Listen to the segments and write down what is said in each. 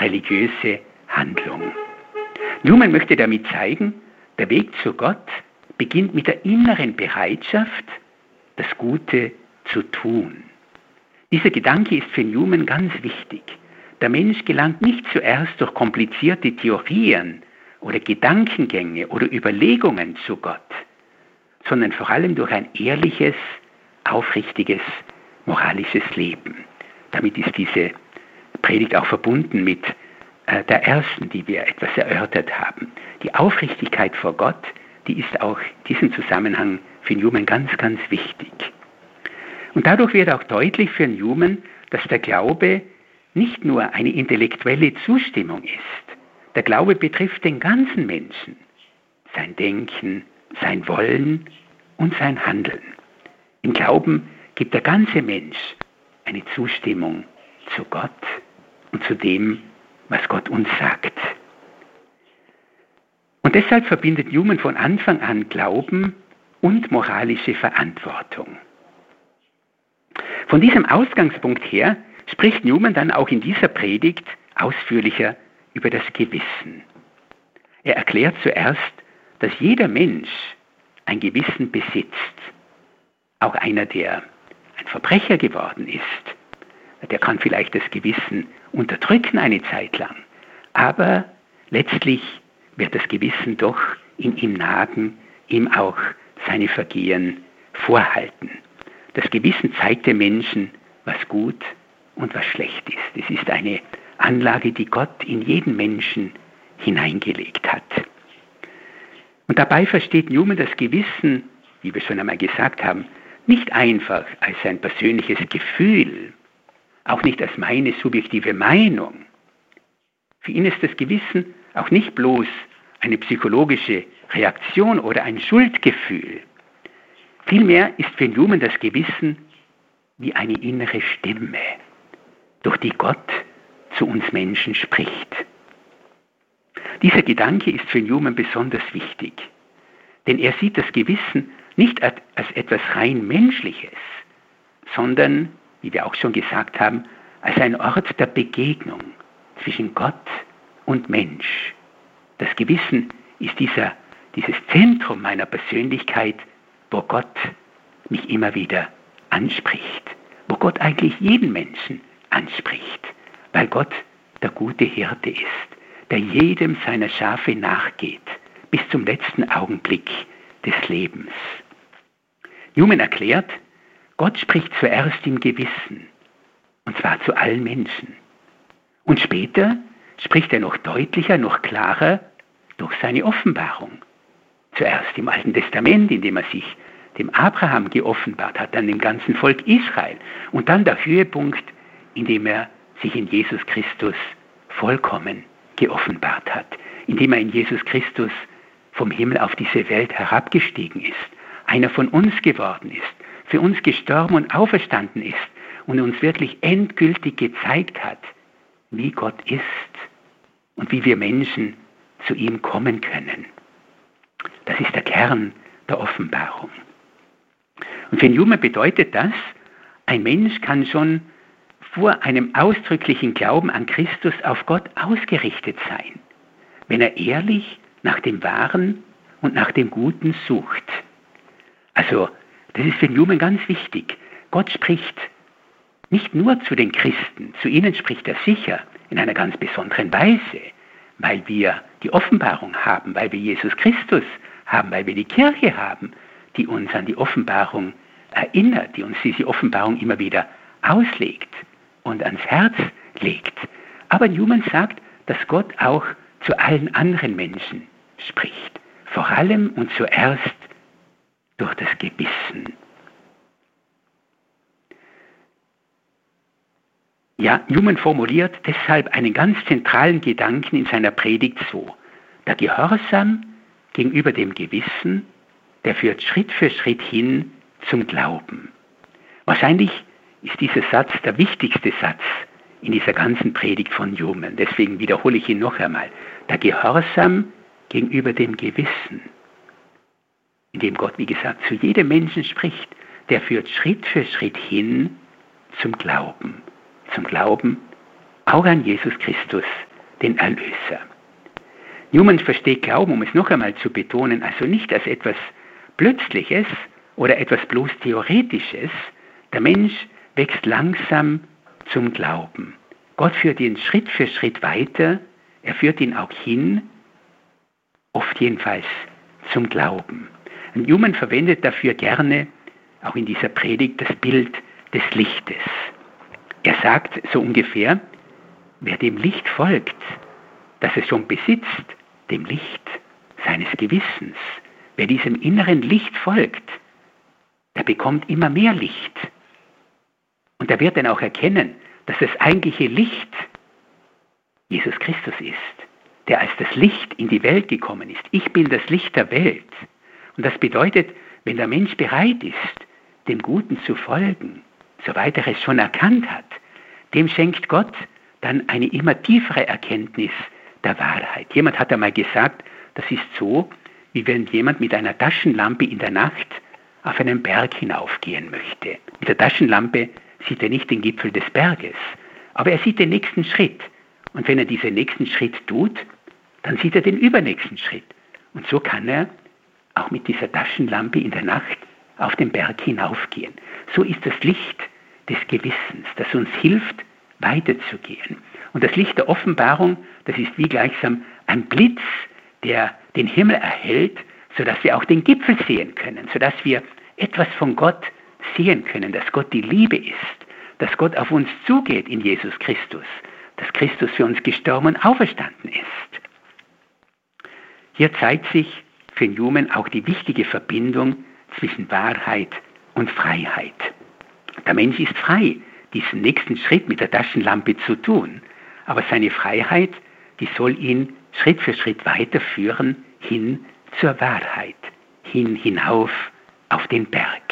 religiöse Handlung. Newman möchte damit zeigen, der Weg zu Gott beginnt mit der inneren Bereitschaft, das Gute zu tun. Dieser Gedanke ist für Newman ganz wichtig. Der Mensch gelangt nicht zuerst durch komplizierte Theorien oder Gedankengänge oder Überlegungen zu Gott, sondern vor allem durch ein ehrliches, aufrichtiges, moralisches Leben. Damit ist diese Predigt auch verbunden mit der ersten, die wir etwas erörtert haben. Die Aufrichtigkeit vor Gott, die ist auch in diesem Zusammenhang für Newman ganz, ganz wichtig. Und dadurch wird auch deutlich für Newman, dass der Glaube nicht nur eine intellektuelle Zustimmung ist. Der Glaube betrifft den ganzen Menschen, sein Denken, sein Wollen und sein Handeln. Im Glauben gibt der ganze Mensch eine Zustimmung zu Gott und zu dem, was Gott uns sagt. Und deshalb verbindet Newman von Anfang an Glauben und moralische Verantwortung. Von diesem Ausgangspunkt her spricht Newman dann auch in dieser Predigt ausführlicher über das Gewissen. Er erklärt zuerst, dass jeder Mensch ein Gewissen besitzt. Auch einer, der ein Verbrecher geworden ist, der kann vielleicht das Gewissen unterdrücken eine Zeit lang. Aber letztlich wird das Gewissen doch in ihm nagen, ihm auch seine Vergehen vorhalten. Das Gewissen zeigt dem Menschen, was gut und was schlecht ist. Es ist eine Anlage, die Gott in jeden Menschen hineingelegt hat. Und dabei versteht Newman das Gewissen, wie wir schon einmal gesagt haben, nicht einfach als ein persönliches Gefühl, auch nicht als meine subjektive Meinung. Für ihn ist das Gewissen auch nicht bloß eine psychologische Reaktion oder ein Schuldgefühl. Vielmehr ist für Newman das Gewissen wie eine innere Stimme, durch die Gott zu uns Menschen spricht. Dieser Gedanke ist für Newman besonders wichtig, denn er sieht das Gewissen nicht als etwas rein Menschliches, sondern, wie wir auch schon gesagt haben, als ein Ort der Begegnung zwischen Gott und Mensch. Das Gewissen ist dieses Zentrum meiner Persönlichkeit, wo Gott mich immer wieder anspricht, wo Gott eigentlich jeden Menschen anspricht, weil Gott der gute Hirte ist, der jedem seiner Schafe nachgeht, bis zum letzten Augenblick des Lebens. Newman erklärt, Gott spricht zuerst im Gewissen, und zwar zu allen Menschen. Und später spricht er noch deutlicher, noch klarer durch seine Offenbarung. Zuerst im Alten Testament, indem er sich dem Abraham geoffenbart hat, dann dem ganzen Volk Israel. Und dann der Höhepunkt, indem er sich in Jesus Christus vollkommen geoffenbart hat. Indem er in Jesus Christus vom Himmel auf diese Welt herabgestiegen ist, einer von uns geworden ist, für uns gestorben und auferstanden ist und uns wirklich endgültig gezeigt hat, wie Gott ist und wie wir Menschen zu ihm kommen können. Das ist der Kern der Offenbarung. Und für Newman bedeutet das, ein Mensch kann schon vor einem ausdrücklichen Glauben an Christus auf Gott ausgerichtet sein, wenn er ehrlich nach dem Wahren und nach dem Guten sucht. Also, das ist für Newman ganz wichtig. Gott spricht nicht nur zu den Christen, zu ihnen spricht er sicher in einer ganz besonderen Weise, weil wir die Offenbarung haben, weil wir Jesus Christus haben, weil wir die Kirche haben, die uns an die Offenbarung erinnert, die uns diese Offenbarung immer wieder auslegt und ans Herz legt. Aber Newman sagt, dass Gott auch zu allen anderen Menschen spricht, vor allem und zuerst durch das Gewissen. Ja, Newman formuliert deshalb einen ganz zentralen Gedanken in seiner Predigt so: Der Gehorsam gegenüber dem Gewissen, der führt Schritt für Schritt hin zum Glauben. Wahrscheinlich ist dieser Satz der wichtigste Satz in dieser ganzen Predigt von Newman. Deswegen wiederhole ich ihn noch einmal. Der Gehorsam gegenüber dem Gewissen, indem Gott, wie gesagt, zu jedem Menschen spricht, der führt Schritt für Schritt hin zum Glauben. Zum Glauben auch an Jesus Christus den Erlöser. Newman versteht Glauben, um es noch einmal zu betonen, also nicht als etwas Plötzliches oder etwas bloß Theoretisches. Der Mensch wächst langsam zum Glauben. Gott führt ihn Schritt für Schritt weiter, er führt ihn auch hin, oft jedenfalls zum Glauben. Und Newman verwendet dafür gerne, auch in dieser Predigt, das Bild des Lichtes. Er sagt so ungefähr, wer dem Licht folgt, das es schon besitzt, dem Licht seines Gewissens, wer diesem inneren Licht folgt, der bekommt immer mehr Licht. Und er wird dann auch erkennen, dass das eigentliche Licht Jesus Christus ist, der als das Licht in die Welt gekommen ist. Ich bin das Licht der Welt. Und das bedeutet, wenn der Mensch bereit ist, dem Guten zu folgen, soweit er es schon erkannt hat, dem schenkt Gott dann eine immer tiefere Erkenntnis der Wahrheit. Jemand hat einmal gesagt, das ist so, wie wenn jemand mit einer Taschenlampe in der Nacht auf einen Berg hinaufgehen möchte. Mit der Taschenlampe sieht er nicht den Gipfel des Berges, aber er sieht den nächsten Schritt. Und wenn er diesen nächsten Schritt tut, dann sieht er den übernächsten Schritt. Und so kann er auch mit dieser Taschenlampe in der Nacht auf den Berg hinaufgehen. So ist das Licht des Gewissens, das uns hilft, weiterzugehen. Und das Licht der Offenbarung, das ist wie gleichsam ein Blitz, der den Himmel erhellt, sodass wir auch den Gipfel sehen können, sodass wir etwas von Gott sehen können, dass Gott die Liebe ist, dass Gott auf uns zugeht in Jesus Christus, dass Christus für uns gestorben und auferstanden ist. Hier zeigt sich für Newman auch die wichtige Verbindung zwischen Wahrheit und Freiheit. Der Mensch ist frei, diesen nächsten Schritt mit der Taschenlampe zu tun, aber seine Freiheit, die soll ihn Schritt für Schritt weiterführen hin zur Wahrheit, hinauf auf den Berg.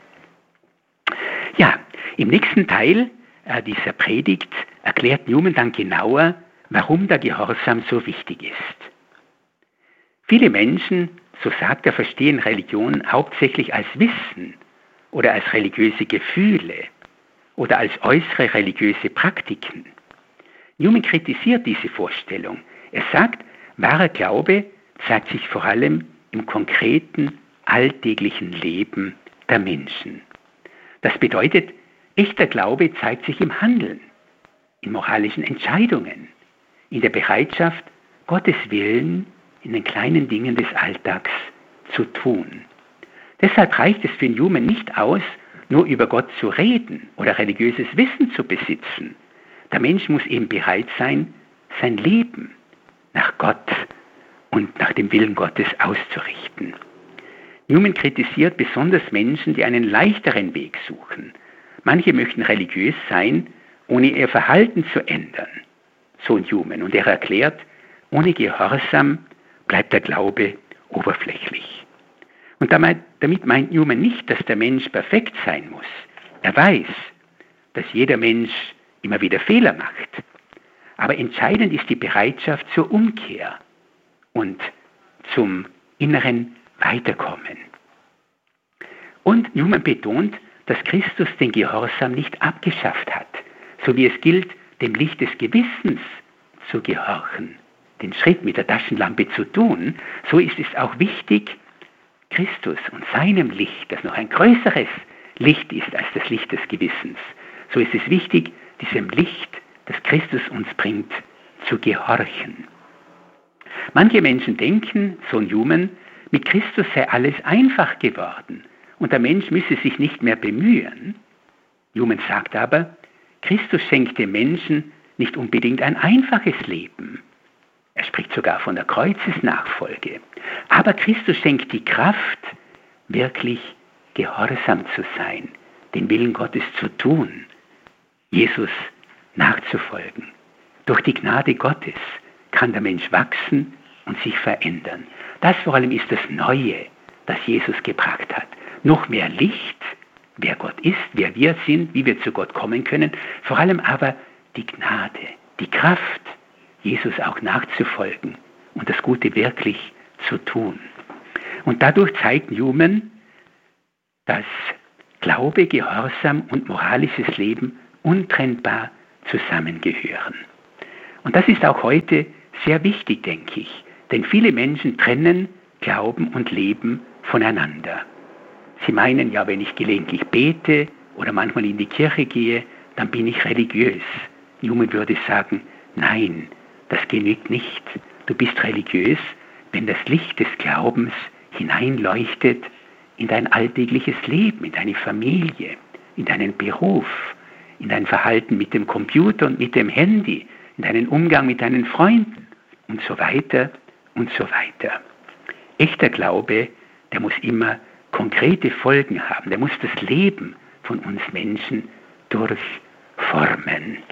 Ja, im nächsten Teil dieser Predigt erklärt Newman dann genauer, warum der Gehorsam so wichtig ist. Viele Menschen, so sagt er, verstehen Religion hauptsächlich als Wissen oder als religiöse Gefühle oder als äußere religiöse Praktiken. Newman kritisiert diese Vorstellung. Er sagt, wahrer Glaube zeigt sich vor allem im konkreten, alltäglichen Leben der Menschen. Das bedeutet, echter Glaube zeigt sich im Handeln, in moralischen Entscheidungen, in der Bereitschaft, Gottes Willen in den kleinen Dingen des Alltags zu tun. Deshalb reicht es für Newman nicht aus, nur über Gott zu reden oder religiöses Wissen zu besitzen. Der Mensch muss eben bereit sein, sein Leben nach Gott und nach dem Willen Gottes auszurichten. Newman kritisiert besonders Menschen, die einen leichteren Weg suchen. Manche möchten religiös sein, ohne ihr Verhalten zu ändern, so Newman. Und er erklärt, ohne Gehorsam bleibt der Glaube oberflächlich. Und damit meint Newman nicht, dass der Mensch perfekt sein muss. Er weiß, dass jeder Mensch immer wieder Fehler macht. Aber entscheidend ist die Bereitschaft zur Umkehr und zum inneren Weiterkommen. Und Newman betont, dass Christus den Gehorsam nicht abgeschafft hat, so wie es gilt, dem Licht des Gewissens zu gehorchen, den Schritt mit der Taschenlampe zu tun, so ist es auch wichtig, Christus und seinem Licht, das noch ein größeres Licht ist als das Licht des Gewissens, so ist es wichtig, diesem Licht, das Christus uns bringt, zu gehorchen. Manche Menschen denken, so Newman, mit Christus sei alles einfach geworden und der Mensch müsse sich nicht mehr bemühen. Newman sagt aber, Christus schenkt dem Menschen nicht unbedingt ein einfaches Leben. Er spricht sogar von der Kreuzesnachfolge. Aber Christus schenkt die Kraft, wirklich gehorsam zu sein, den Willen Gottes zu tun, Jesus nachzufolgen. Durch die Gnade Gottes kann der Mensch wachsen und sich verändern. Das vor allem ist das Neue, das Jesus gebracht hat. Noch mehr Licht, wer Gott ist, wer wir sind, wie wir zu Gott kommen können. Vor allem aber die Gnade, die Kraft, Jesus auch nachzufolgen und das Gute wirklich zu tun. Und dadurch zeigt Newman, dass Glaube, Gehorsam und moralisches Leben untrennbar zusammengehören. Und das ist auch heute sehr wichtig, denke ich. Denn viele Menschen trennen Glauben und Leben voneinander. Sie meinen, ja, wenn ich gelegentlich bete oder manchmal in die Kirche gehe, dann bin ich religiös. Newman würde sagen, nein, das genügt nicht. Du bist religiös, wenn das Licht des Glaubens hineinleuchtet in dein alltägliches Leben, in deine Familie, in deinen Beruf, in dein Verhalten mit dem Computer und mit dem Handy, in deinen Umgang mit deinen Freunden und so weiter und so weiter. Echter Glaube, der muss immer konkrete Folgen haben, der muss das Leben von uns Menschen durchformen.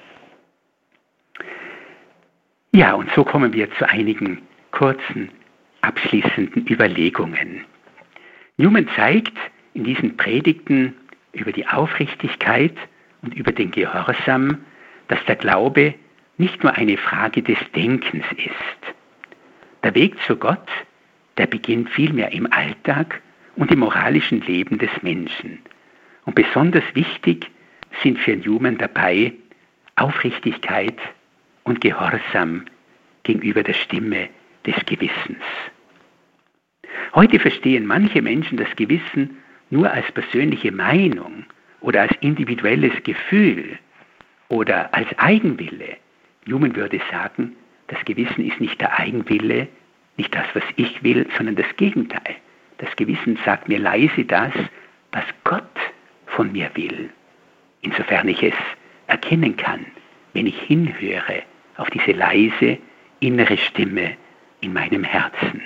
Ja, und so kommen wir zu einigen kurzen, abschließenden Überlegungen. Newman zeigt in diesen Predigten über die Aufrichtigkeit und über den Gehorsam, dass der Glaube nicht nur eine Frage des Denkens ist. Der Weg zu Gott, der beginnt vielmehr im Alltag und im moralischen Leben des Menschen. Und besonders wichtig sind für Newman dabei Aufrichtigkeit und Gehorsam gegenüber der Stimme des Gewissens. Heute verstehen manche Menschen das Gewissen nur als persönliche Meinung oder als individuelles Gefühl oder als Eigenwille. Newman würde sagen, das Gewissen ist nicht der Eigenwille, nicht das, was ich will, sondern das Gegenteil. Das Gewissen sagt mir leise das, was Gott von mir will. Insofern ich es erkennen kann, wenn ich hinhöre auf diese leise innere Stimme in meinem Herzen.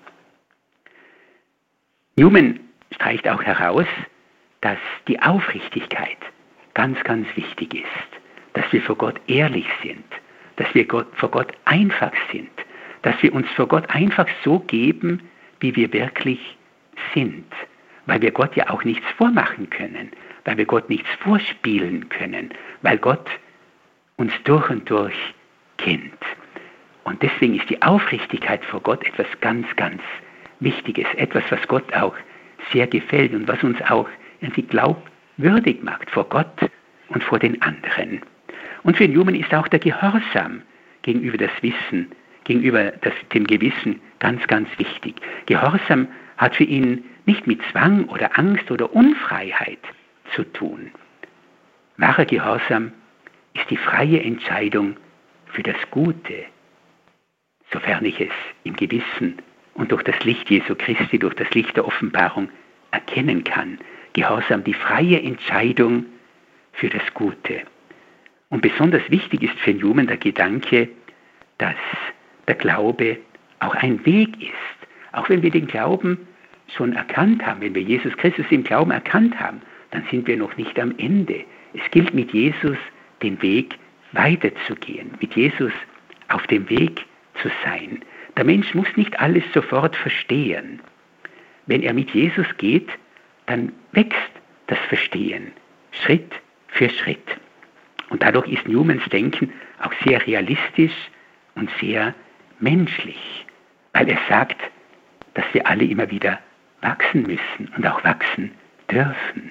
Newman streicht auch heraus, dass die Aufrichtigkeit ganz, ganz wichtig ist, dass wir vor Gott ehrlich sind, dass wir vor Gott einfach sind, dass wir uns vor Gott einfach so geben, wie wir wirklich sind, weil wir Gott ja auch nichts vormachen können, weil wir Gott nichts vorspielen können, weil Gott uns durch und durch kennt. Und deswegen ist die Aufrichtigkeit vor Gott etwas ganz, ganz Wichtiges, etwas, was Gott auch sehr gefällt und was uns auch irgendwie glaubwürdig macht vor Gott und vor den anderen. Und für Newman ist auch der Gehorsam gegenüber das Wissen, gegenüber dem Gewissen ganz, ganz wichtig. Gehorsam hat für ihn nicht mit Zwang oder Angst oder Unfreiheit zu tun. Wahrer Gehorsam ist die freie Entscheidung für das Gute, sofern ich es im Gewissen und durch das Licht Jesu Christi, durch das Licht der Offenbarung erkennen kann. Gehorsam, die freie Entscheidung für das Gute. Und besonders wichtig ist für Newman der Gedanke, dass der Glaube auch ein Weg ist. Auch wenn wir den Glauben schon erkannt haben, wenn wir Jesus Christus im Glauben erkannt haben, dann sind wir noch nicht am Ende. Es gilt mit Jesus den Weg weiterzugehen, mit Jesus auf dem Weg zu sein. Der Mensch muss nicht alles sofort verstehen. Wenn er mit Jesus geht, dann wächst das Verstehen Schritt für Schritt. Und dadurch ist Newmans Denken auch sehr realistisch und sehr menschlich, weil er sagt, dass wir alle immer wieder wachsen müssen und auch wachsen dürfen.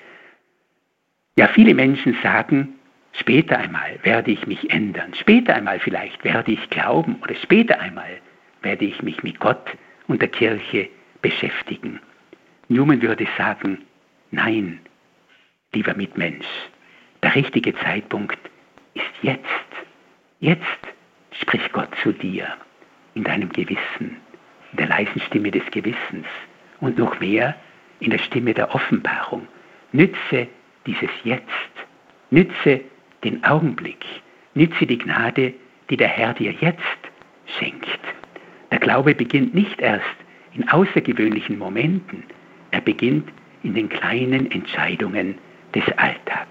Ja, viele Menschen sagen, später einmal werde ich mich ändern, später einmal vielleicht werde ich glauben oder später einmal werde ich mich mit Gott und der Kirche beschäftigen. Newman würde sagen, nein, lieber Mitmensch, der richtige Zeitpunkt ist jetzt. Jetzt spricht Gott zu dir in deinem Gewissen, in der leisen Stimme des Gewissens und noch mehr in der Stimme der Offenbarung. Nütze dieses Jetzt, nütze den Augenblick, nütze die Gnade, die der Herr dir jetzt schenkt. Der Glaube beginnt nicht erst in außergewöhnlichen Momenten, er beginnt in den kleinen Entscheidungen des Alltags.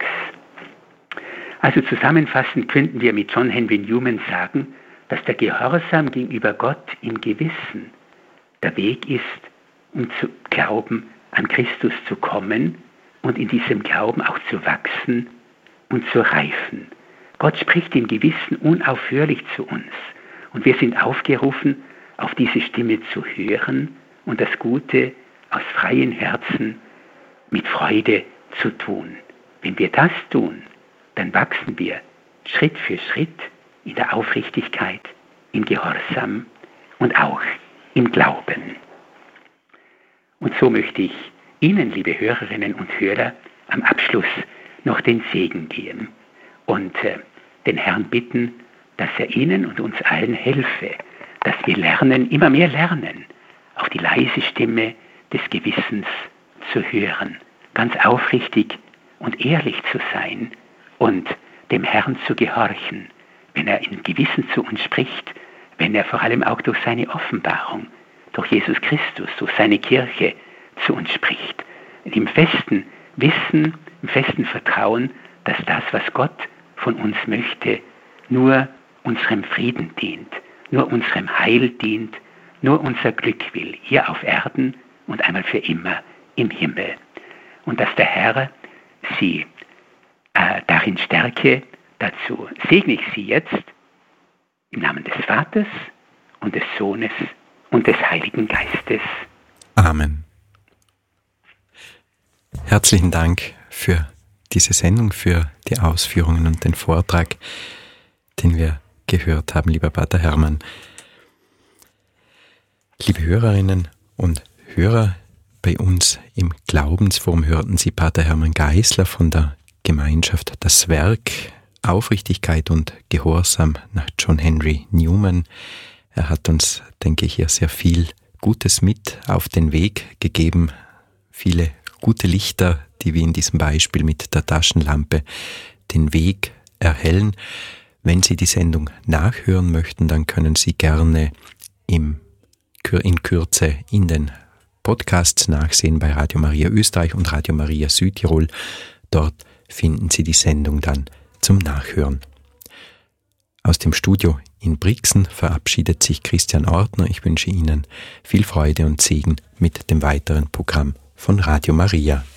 Also zusammenfassend könnten wir mit John Henry Newman sagen, dass der Gehorsam gegenüber Gott im Gewissen der Weg ist, um zu glauben, an Christus zu kommen und in diesem Glauben auch zu wachsen und zu reifen. Gott spricht im Gewissen unaufhörlich zu uns und wir sind aufgerufen, auf diese Stimme zu hören und das Gute aus freiem Herzen mit Freude zu tun. Wenn wir das tun, dann wachsen wir Schritt für Schritt in der Aufrichtigkeit, im Gehorsam und auch im Glauben. Und so möchte ich Ihnen, liebe Hörerinnen und Hörer, am Abschluss noch den Segen geben und den Herrn bitten, dass er Ihnen und uns allen helfe, dass wir lernen, immer mehr lernen, auf die leise Stimme des Gewissens zu hören, ganz aufrichtig und ehrlich zu sein und dem Herrn zu gehorchen, wenn er im Gewissen zu uns spricht, wenn er vor allem auch durch seine Offenbarung, durch Jesus Christus, durch seine Kirche zu uns spricht. Im festen Wissen, im festen Vertrauen, dass das, was Gott von uns möchte, nur unserem Frieden dient, nur unserem Heil dient, nur unser Glück will, hier auf Erden und einmal für immer im Himmel. Und dass der Herr Sie darin stärke, dazu segne ich Sie jetzt im Namen des Vaters und des Sohnes und des Heiligen Geistes. Amen. Herzlichen Dank für diese Sendung, für die Ausführungen und den Vortrag, den wir gehört haben, lieber Pater Hermann. Liebe Hörerinnen und Hörer, bei uns im Glaubensforum hörten Sie Pater Hermann Geisler von der Gemeinschaft Das Werk, Aufrichtigkeit und Gehorsam nach John Henry Newman. Er hat uns, denke ich, hier sehr viel Gutes mit auf den Weg gegeben, viele gute Lichter, die wie in diesem Beispiel mit der Taschenlampe den Weg erhellen. Wenn Sie die Sendung nachhören möchten, dann können Sie gerne in Kürze in den Podcasts nachsehen bei Radio Maria Österreich und Radio Maria Südtirol. Dort finden Sie die Sendung dann zum Nachhören. Aus dem Studio in Brixen verabschiedet sich Christian Ortner. Ich wünsche Ihnen viel Freude und Segen mit dem weiteren Programm von Radio Maria.